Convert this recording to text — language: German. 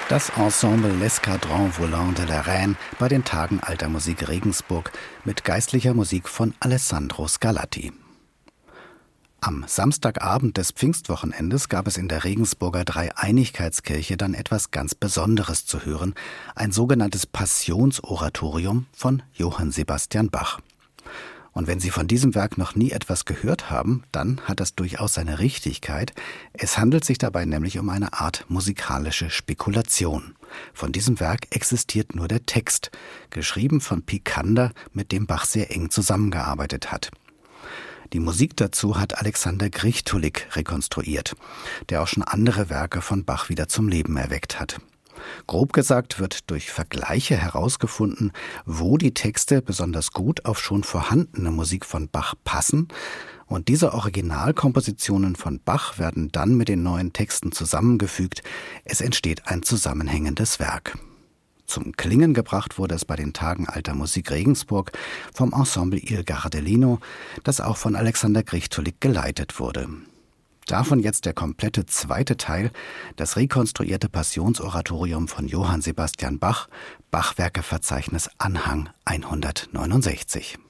Das Ensemble L'Escadron Volant de la Reine bei den Tagen Alter Musik Regensburg mit geistlicher Musik von Alessandro Scarlatti. Am Samstagabend des Pfingstwochenendes gab es in der Regensburger Dreieinigkeitskirche dann etwas ganz Besonderes zu hören, ein sogenanntes Passionsoratorium von Johann Sebastian Bach. Und wenn Sie von diesem Werk noch nie etwas gehört haben, dann hat das durchaus seine Richtigkeit. Es handelt sich dabei nämlich um eine Art musikalische Spekulation. Von diesem Werk existiert nur der Text, geschrieben von Picander, mit dem Bach sehr eng zusammengearbeitet hat. Die Musik dazu hat Alexander Grichtulik rekonstruiert, der auch schon andere Werke von Bach wieder zum Leben erweckt hat. Grob gesagt wird durch Vergleiche herausgefunden, wo die Texte besonders gut auf schon vorhandene Musik von Bach passen, und diese Originalkompositionen von Bach werden dann mit den neuen Texten zusammengefügt. Es entsteht ein zusammenhängendes Werk. Zum Klingen gebracht wurde es bei den Tagen Alter Musik Regensburg vom Ensemble Il Gardellino, das auch von Alexander Grichtulik geleitet wurde. Davon jetzt der komplette zweite Teil, das rekonstruierte Passionsoratorium von Johann Sebastian Bach, Bachwerkeverzeichnis Anhang 169.